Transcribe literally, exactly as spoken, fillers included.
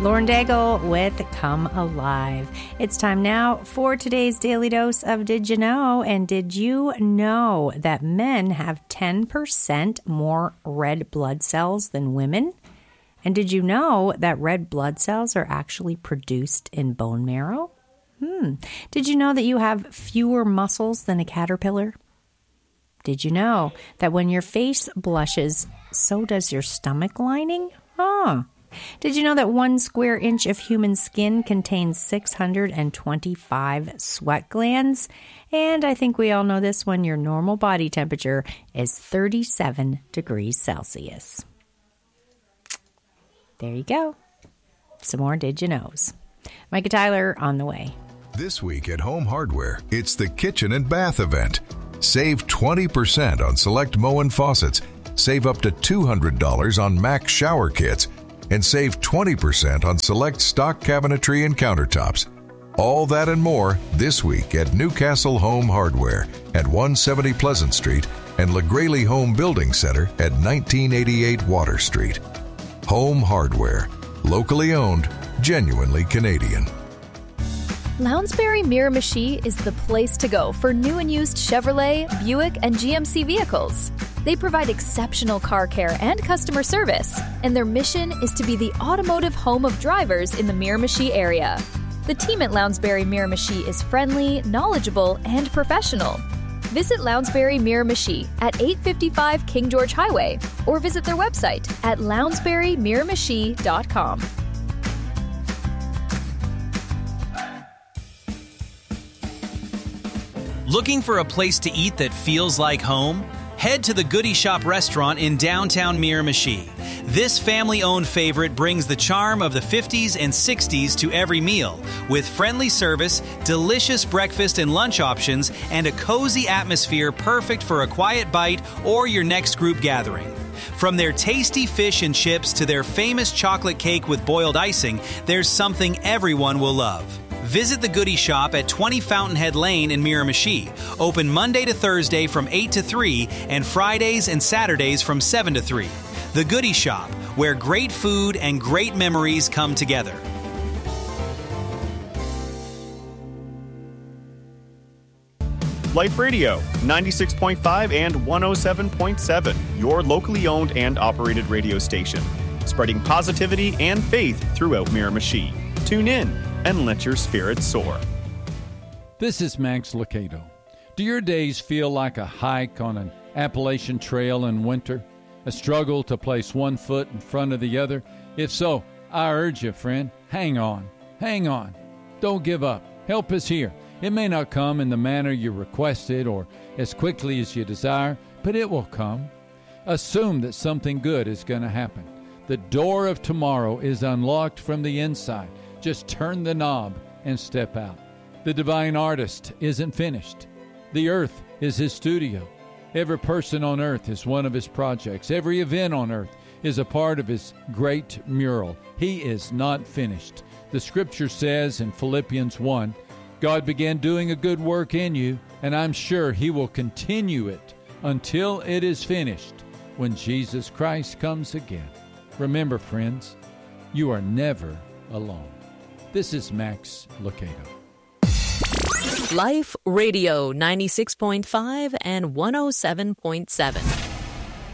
Lauren Daigle with Come Alive. It's time now for today's Daily Dose of Did You Know? And did you know that men have ten percent more red blood cells than women? And did you know that red blood cells are actually produced in bone marrow? Hmm. Did you know that you have fewer muscles than a caterpillar? Did you know that when your face blushes, so does your stomach lining? Huh. Did you know that one square inch of human skin contains six hundred twenty-five sweat glands? And I think we all know this one, your normal body temperature is thirty-seven degrees Celsius. There you go. Some more Did You Knows. Micah Tyler on the way. This week at Home Hardware, it's the Kitchen and Bath event. Save twenty percent on select Moen faucets. Save up to two hundred dollars on Mac shower kits. And save twenty percent on select stock cabinetry and countertops. All that and more this week at Newcastle Home Hardware at one seventy Pleasant Street and LaGraley Home Building Center at nineteen eighty-eight Water Street. Home Hardware. Locally owned, genuinely Canadian. Lounsbury Miramichi is the place to go for new and used Chevrolet, Buick, and G M C vehicles. They provide exceptional car care and customer service, and their mission is to be the automotive home of drivers in the Miramichi area. The team at Lounsbury Miramichi is friendly, knowledgeable, and professional. Visit Lounsbury Miramichi at eight fifty-five King George Highway or visit their website at lounsbury miramichi dot com. Looking for a place to eat that feels like home? Head to the Goody Shop restaurant in downtown Miramichi. This family-owned favorite brings the charm of the fifties and sixties to every meal, with friendly service, delicious breakfast and lunch options, and a cozy atmosphere perfect for a quiet bite or your next group gathering. From their tasty fish and chips to their famous chocolate cake with boiled icing, there's something everyone will love. Visit the Goody Shop at twenty Fountainhead Lane in Miramichi. Open Monday to Thursday from eight to three and Fridays and Saturdays from seven to three. The Goody Shop, where great food and great memories come together. Life Radio, ninety-six point five and one oh seven point seven, your locally owned and operated radio station. Spreading positivity and faith throughout Miramichi. Tune in and let your spirits soar. This is Max Lucado. Do your days feel like a hike on an Appalachian trail in winter? A struggle to place one foot in front of the other? If so, I urge you, friend, hang on. Hang on. Don't give up. Help is here. It may not come in the manner you requested or as quickly as you desire, but it will come. Assume that something good is going to happen. The door of tomorrow is unlocked from the inside. Just turn the knob and step out. The divine artist isn't finished. The earth is his studio. Every person on earth is one of his projects. Every event on earth is a part of his great mural. He is not finished. The scripture says in Philippians one, God began doing a good work in you, and I'm sure he will continue it until it is finished when Jesus Christ comes again. Remember, friends, you are never alone. This is Max Lucado. Life Radio ninety-six point five and one oh seven point seven.